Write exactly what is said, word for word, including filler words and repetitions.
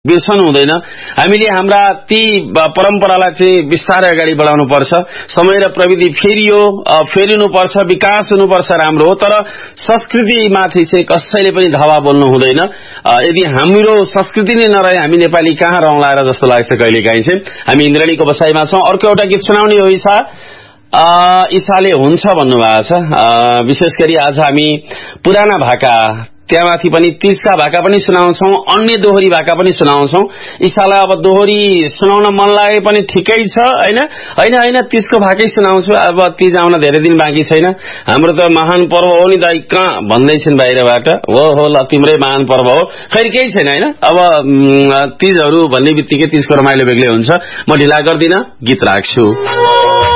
बिर्सनु हुँदैन। हामीले हाम्रा ती परम्परालाई चाहिँ बिस्तारै अगाडि बढाउनु पर्छ। समय र प्रविधि फेरियो, फेरिनु पर्छ, विकास हुनुपर्छ, राम्रो हो। तर संस्कृतिमाथि चाहिँ कसैले पनि धावा बोल्नु हुँदैन। यदि हाम्रो संस्कृति नै नरहे हामी नेपाली कहाँ रहला र जस्तो लाग्छ कहिलेकाहीँ चाहिँ। हामी इन्द्रणीको बसाइमा छौं। अर्को एउटा गीत सुनाउने हो ईशा। ईशाले हुन्छ भन्नुभएको छ। विशेष गरी आज हामी पुराना भाका, त्यहाँमाथि पनि तीजका भाका पनि सुनाउँछौं, अन्य दोहोरी भाका पनि सुनाउँछौं। ईशालाई अब दोहोरी सुनाउन मन लागे पनि ठिकै छ हैन हैन हैन तीजको भाकै सुनाउँछु। अब तीज आउन धेरै दिन बाँकी छैन। हाम्रो त महान पर्व हो नि दाइ कहाँ भन्दैछन् बाहिरबाट। हो हो ल तिम्रै महान पर्व हो। खैर केही छैन हैन। अब तीजहरू भन्ने बित्तिकै तीजको रमाइलो बेग्लै हुन्छ। म ढिला गर्दिन, गीत राख्छु।